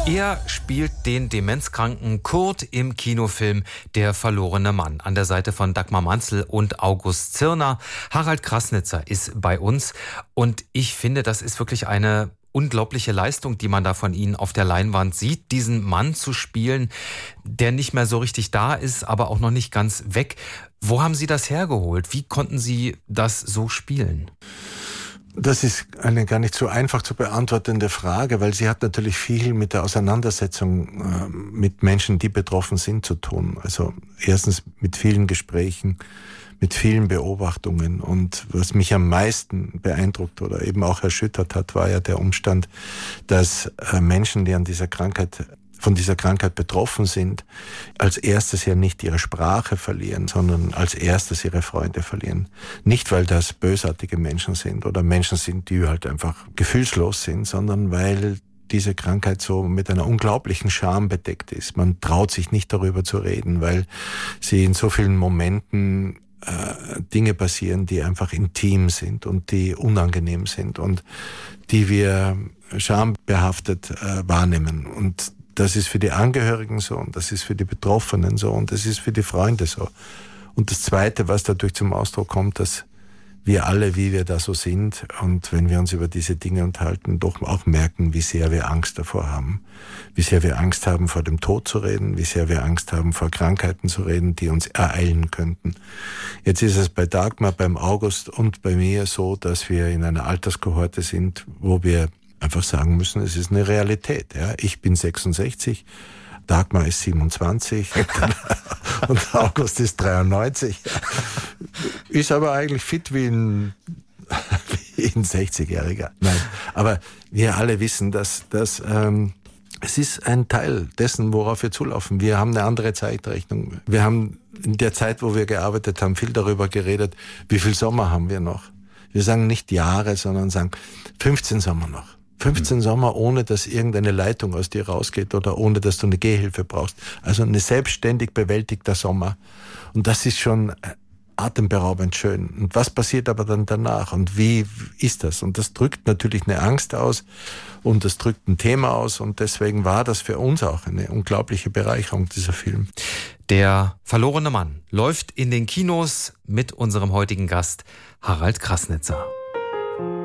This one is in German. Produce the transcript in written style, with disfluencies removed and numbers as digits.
Er spielt den demenzkranken Kurt im Kinofilm Der verlorene Mann an der Seite von Dagmar Manzel und August Zirner. Harald Krassnitzer ist bei uns und ich finde, das ist wirklich eine unglaubliche Leistung, die man da von Ihnen auf der Leinwand sieht, diesen Mann zu spielen, der nicht mehr so richtig da ist, aber auch noch nicht ganz weg. Wo haben Sie das hergeholt? Wie konnten Sie das so spielen? Das ist eine gar nicht so einfach zu beantwortende Frage, weil sie hat natürlich viel mit der Auseinandersetzung mit Menschen, die betroffen sind, zu tun. Also erstens mit vielen Gesprächen, mit vielen Beobachtungen. Und was mich am meisten beeindruckt oder eben auch erschüttert hat, war ja der Umstand, dass Menschen, die von dieser Krankheit betroffen sind, als erstes ja nicht ihre Sprache verlieren, sondern als erstes ihre Freunde verlieren. Nicht, weil das bösartige Menschen sind oder Menschen sind, die halt einfach gefühlslos sind, sondern weil diese Krankheit so mit einer unglaublichen Scham bedeckt ist. Man traut sich nicht darüber zu reden, weil sie in so vielen Momenten Dinge passieren, die einfach intim sind und die unangenehm sind und die wir schambehaftet wahrnehmen. Und das ist für die Angehörigen so und das ist für die Betroffenen so und das ist für die Freunde so. Und das Zweite, was dadurch zum Ausdruck kommt, dass wir alle, wie wir da so sind und wenn wir uns über diese Dinge unterhalten, doch auch merken, wie sehr wir Angst davor haben. Wie sehr wir Angst haben, vor dem Tod zu reden, wie sehr wir Angst haben, vor Krankheiten zu reden, die uns ereilen könnten. Jetzt ist es bei Dagmar, beim August und bei mir so, dass wir in einer Alterskohorte sind, wo wir einfach sagen müssen, es ist eine Realität. Ja. Ich bin 66, Dagmar ist 27 und August ist 93. Ist aber eigentlich fit wie ein 60-Jähriger. Nein, aber wir alle wissen, dass es ist ein Teil dessen, worauf wir zulaufen. Wir haben eine andere Zeitrechnung. Wir haben in der Zeit, wo wir gearbeitet haben, viel darüber geredet, wie viel Sommer haben wir noch. Wir sagen nicht Jahre, sondern sagen 15 Sommer noch. 15 Sommer, ohne dass irgendeine Leitung aus dir rausgeht oder ohne dass du eine Gehhilfe brauchst. Also eine selbstständig bewältigter Sommer. Und das ist schon atemberaubend schön. Und was passiert aber dann danach? Und wie ist das? Und das drückt natürlich eine Angst aus und das drückt ein Thema aus. Und deswegen war das für uns auch eine unglaubliche Bereicherung, dieser Film. Der verlorene Mann läuft in den Kinos mit unserem heutigen Gast Harald Krassnitzer.